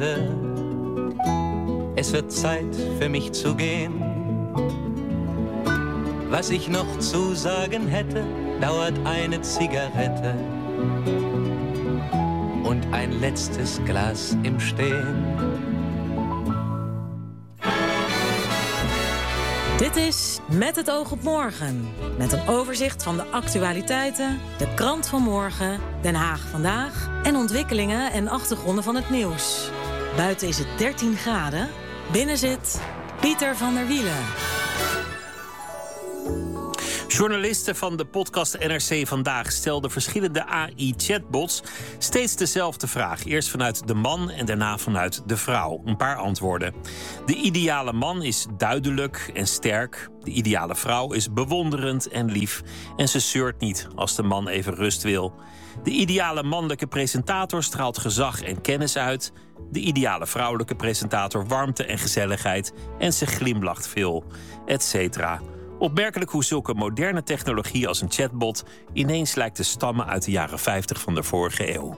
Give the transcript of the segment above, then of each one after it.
Es wird Zeit für mich zu gehen. Was ich noch zu sagen hätte, dauert eine Zigarette und ein letztes Glas im Stehen. Dit is Met het oog op morgen. Met een overzicht van de actualiteiten, de krant van morgen, Den Haag vandaag en ontwikkelingen en achtergronden van het nieuws. Buiten is het 13 graden. Binnen zit Pieter van der Wielen. Journalisten van de podcast NRC Vandaag stelden verschillende AI-chatbots steeds dezelfde vraag. Eerst vanuit de man en daarna vanuit de vrouw. Een paar antwoorden. De ideale man is duidelijk en sterk. De ideale vrouw is bewonderend en lief. En ze zeurt niet als de man even rust wil. De ideale mannelijke presentator straalt gezag en kennis uit. De ideale vrouwelijke presentator warmte en gezelligheid. En ze glimlacht veel, etc. Opmerkelijk hoe zulke moderne technologie als een chatbot ineens lijkt te stammen uit de jaren 50 van de vorige eeuw.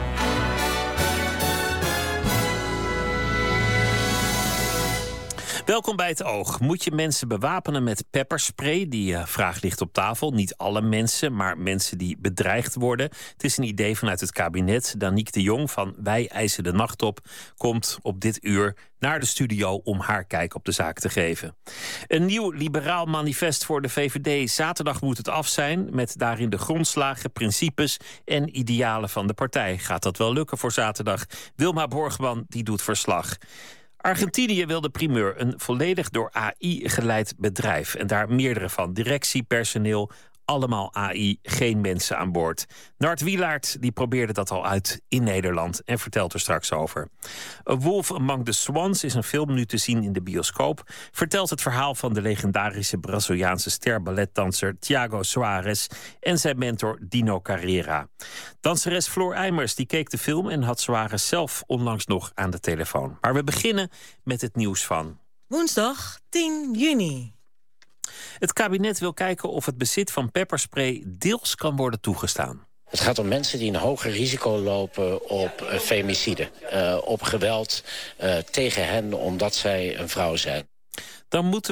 Welkom bij Het Oog. Moet je mensen bewapenen met pepperspray? Die vraag ligt op tafel. Niet alle mensen, maar mensen die bedreigd worden. Het is een idee vanuit het kabinet. Danique de Jong van Wij eisen de nacht op komt op dit uur naar de studio om haar kijk op de zaak te geven. Een nieuw liberaal manifest voor de VVD. Zaterdag moet het af zijn met daarin de grondslagen, principes en idealen van de partij. Gaat dat wel lukken voor zaterdag? Wilma Borgman die doet verslag. Argentinië wil de primeur, een volledig door AI geleid bedrijf. En daar meerdere van. Directie, personeel, allemaal AI, geen mensen aan boord. Nart Wielaert die probeerde dat al uit in Nederland en vertelt er straks over. A Wolf Among the Swans is een film nu te zien in de bioscoop. Vertelt het verhaal van de legendarische Braziliaanse ster-balletdanser Thiago Soares en zijn mentor Dino Carrera. Danseres Floor Eimers die keek de film en had Soares zelf onlangs nog aan de telefoon. Maar we beginnen met het nieuws van Woensdag 10 juni. Het kabinet wil kijken of het bezit van pepperspray deels kan worden toegestaan. Het gaat om mensen die een hoger risico lopen op femicide. Op geweld tegen hen omdat zij een vrouw zijn. Dan moeten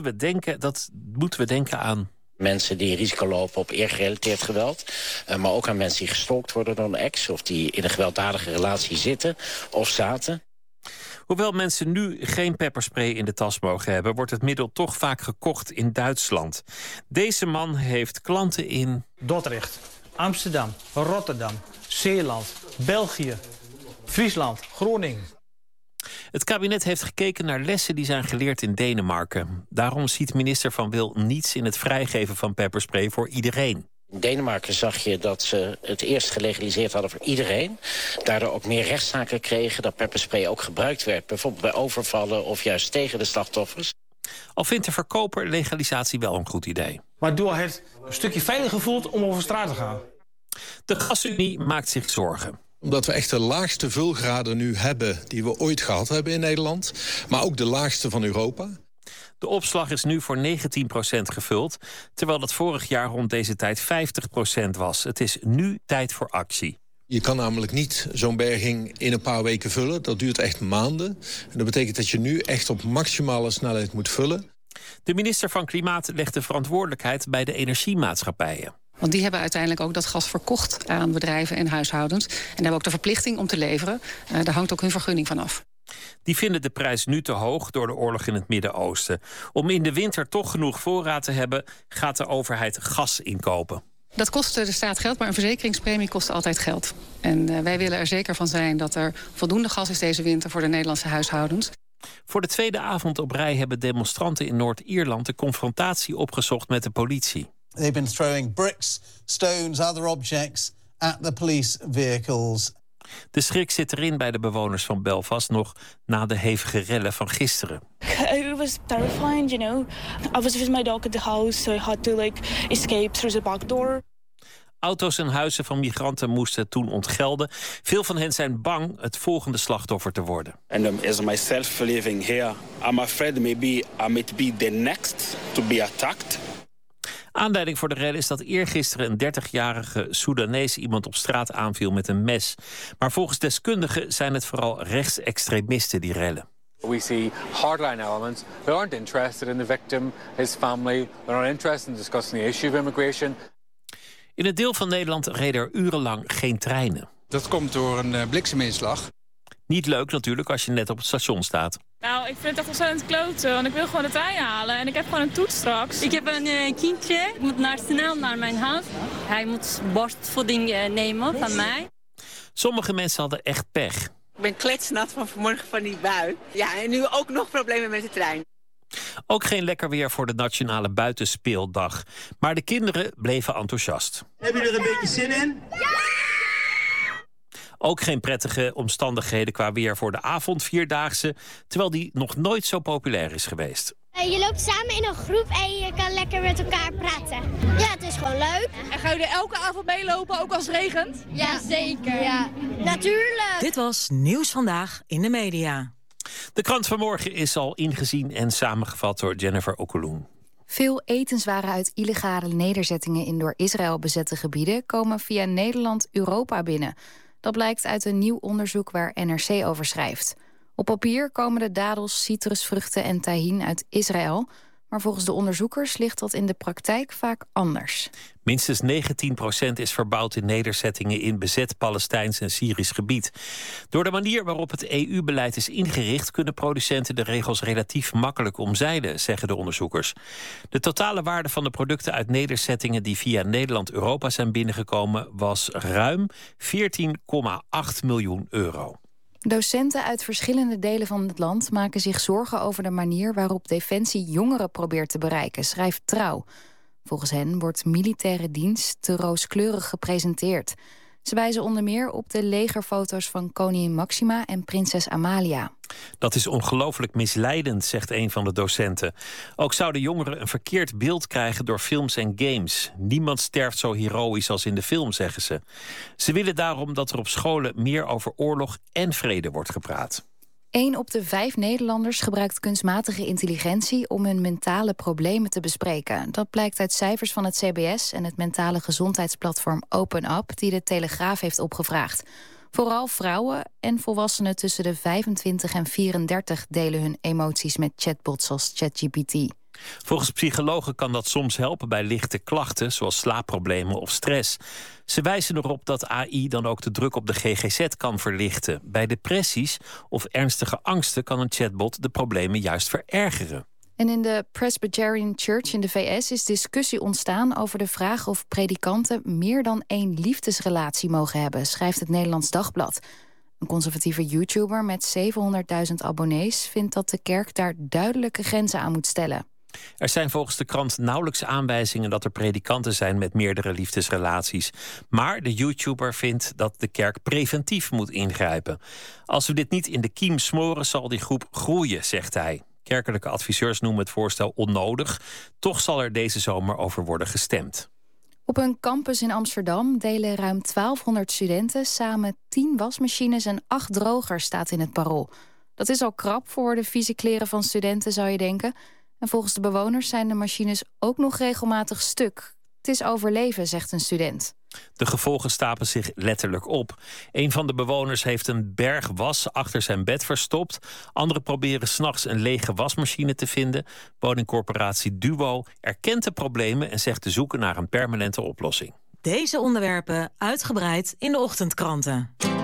we denken aan mensen die risico lopen op eergerelateerd geweld. Maar ook aan mensen die gestalkt worden door een ex. Of die in een gewelddadige relatie zitten of zaten. Hoewel mensen nu geen pepperspray in de tas mogen hebben, wordt het middel toch vaak gekocht in Duitsland. Deze man heeft klanten in Dordrecht, Amsterdam, Rotterdam, Zeeland, België, Friesland, Groningen. Het kabinet heeft gekeken naar lessen die zijn geleerd in Denemarken. Daarom ziet minister Van Wil niets in het vrijgeven van pepperspray voor iedereen. In Denemarken zag je dat ze het eerst gelegaliseerd hadden voor iedereen. Daardoor ook meer rechtszaken kregen, dat pepperspray ook gebruikt werd. Bijvoorbeeld bij overvallen of juist tegen de slachtoffers. Al vindt de verkoper legalisatie wel een goed idee. Waardoor het een stukje veiliger voelt om over straat te gaan. De Gasunie maakt zich zorgen. Omdat we echt de laagste vulgraden nu hebben die we ooit gehad hebben in Nederland. Maar ook de laagste van Europa. De opslag is nu voor 19% gevuld, terwijl dat vorig jaar rond deze tijd 50% was. Het is nu tijd voor actie. Je kan namelijk niet zo'n berging in een paar weken vullen. Dat duurt echt maanden. En dat betekent dat je nu echt op maximale snelheid moet vullen. De minister van Klimaat legt de verantwoordelijkheid bij de energiemaatschappijen. Want die hebben uiteindelijk ook dat gas verkocht aan bedrijven en huishoudens. En hebben ook de verplichting om te leveren. Daar hangt ook hun vergunning van af. Die vinden de prijs nu te hoog door de oorlog in het Midden-Oosten. Om in de winter toch genoeg voorraad te hebben, gaat de overheid gas inkopen. Dat kost de staat geld, maar een verzekeringspremie kost altijd geld. En wij willen er zeker van zijn dat er voldoende gas is deze winter voor de Nederlandse huishoudens. Voor de tweede avond op rij hebben demonstranten in Noord-Ierland de confrontatie opgezocht met de politie. They've been throwing bricks, stones, other objects at the police vehicles. De schrik zit erin bij de bewoners van Belfast nog na de hevige rellen van gisteren. It was terrifying, you know. I was with my dog at the house, so I had to escape through the back door. Auto's en huizen van migranten moesten toen ontgelden. Veel van hen zijn bang het volgende slachtoffer te worden. And as myself living here, I'm afraid maybe I might be the next to be attacked. Aanleiding voor de rellen is dat eergisteren een 30-jarige Soedanees iemand op straat aanviel met een mes. Maar volgens deskundigen zijn het vooral rechtsextremisten die rellen. We see hardline elements who aren't interested in the victim, his family. They're not interested in discussing the issue of immigration. In het deel van Nederland reden er urenlang geen treinen. Dat komt door een blikseminslag. Niet leuk natuurlijk als je net op het station staat. Nou, ik vind het echt ontzettend kloten, want ik wil gewoon de trein halen en ik heb gewoon een toets straks. Ik heb een kindje, ik moet snel naar mijn huis. Hij moet borstvoeding nemen van mij. Sommige mensen hadden echt pech. Ik ben kletsnat van vanmorgen van die bui. Ja, en nu ook nog problemen met de trein. Ook geen lekker weer voor de Nationale Buitenspeeldag. Maar de kinderen bleven enthousiast. Hebben jullie er een beetje zin in? Ja! Ook geen prettige omstandigheden qua weer voor de avondvierdaagse, terwijl die nog nooit zo populair is geweest. Je loopt samen in een groep en je kan lekker met elkaar praten. Ja, het is gewoon leuk. En gaan jullie elke avond meelopen, ook als het regent? Ja, zeker. Ja, natuurlijk. Dit was Nieuws Vandaag in de Media. De krant van morgen is al ingezien en samengevat door Jennifer Okoloen. Veel etenswaren uit illegale nederzettingen in door Israël bezette gebieden komen via Nederland Europa binnen. Dat blijkt uit een nieuw onderzoek waar NRC over schrijft. Op papier komen de dadels, citrusvruchten en tahin uit Israël. Maar volgens de onderzoekers ligt dat in de praktijk vaak anders. Minstens 19% is verbouwd in nederzettingen in bezet Palestijns en Syrisch gebied. Door de manier waarop het EU-beleid is ingericht kunnen producenten de regels relatief makkelijk omzeilen, zeggen de onderzoekers. De totale waarde van de producten uit nederzettingen die via Nederland-Europa zijn binnengekomen was ruim 14,8 miljoen euro. Docenten uit verschillende delen van het land maken zich zorgen over de manier waarop Defensie jongeren probeert te bereiken, schrijft Trouw. Volgens hen wordt militaire dienst te rooskleurig gepresenteerd. Ze wijzen onder meer op de legerfoto's van koningin Maxima en prinses Amalia. Dat is ongelooflijk misleidend, zegt een van de docenten. Ook zouden jongeren een verkeerd beeld krijgen door films en games. Niemand sterft zo heroïs als in de film, zeggen ze. Ze willen daarom dat er op scholen meer over oorlog en vrede wordt gepraat. 1 op de 5 Nederlanders gebruikt kunstmatige intelligentie om hun mentale problemen te bespreken. Dat blijkt uit cijfers van het CBS en het mentale gezondheidsplatform OpenUp, die de Telegraaf heeft opgevraagd. Vooral vrouwen en volwassenen tussen de 25 en 34 delen hun emoties met chatbots als ChatGPT. Volgens psychologen kan dat soms helpen bij lichte klachten, zoals slaapproblemen of stress. Ze wijzen erop dat AI dan ook de druk op de GGZ kan verlichten. Bij depressies of ernstige angsten kan een chatbot de problemen juist verergeren. En in de Presbyterian Church in de VS is discussie ontstaan over de vraag of predikanten meer dan 1 liefdesrelatie mogen hebben, schrijft het Nederlands Dagblad. Een conservatieve YouTuber met 700.000 abonnees vindt dat de kerk daar duidelijke grenzen aan moet stellen. Er zijn volgens de krant nauwelijks aanwijzingen dat er predikanten zijn met meerdere liefdesrelaties. Maar de YouTuber vindt dat de kerk preventief moet ingrijpen. Als we dit niet in de kiem smoren, zal die groep groeien, zegt hij. Kerkelijke adviseurs noemen het voorstel onnodig. Toch zal er deze zomer over worden gestemd. Op een campus in Amsterdam delen ruim 1200 studenten samen 10 wasmachines en 8 drogers, staat in het Parool. Dat is al krap voor de vieze kleren van studenten, zou je denken. En volgens de bewoners zijn de machines ook nog regelmatig stuk. Het is overleven, zegt een student. De gevolgen stapelen zich letterlijk op. Een van de bewoners heeft een berg was achter zijn bed verstopt. Anderen proberen 's nachts een lege wasmachine te vinden. Woningcorporatie Duo erkent de problemen en zegt te zoeken naar een permanente oplossing. Deze onderwerpen uitgebreid in de ochtendkranten.